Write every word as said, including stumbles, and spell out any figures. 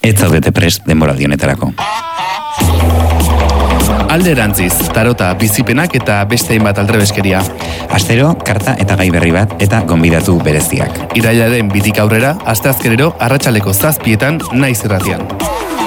ez zaudete prest denboraldi honetarako. Alderantziz, tarota, bizipenak eta beste hainbat aldrebeskeria. Astero, karta eta gai berri bat eta gonbidatu bereziak. Irailaren bitik aurrera, asteazkenero arratsaleko zazpietan naiz irratian.